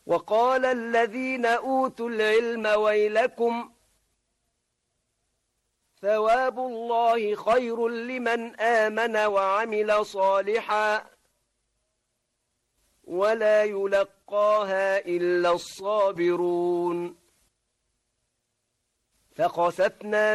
وقال الذين أوتوا العلم ويلكم ثواب الله خير لمن آمن وعمل صالحا ولا يلقاها إلا الصابرون فخسفنا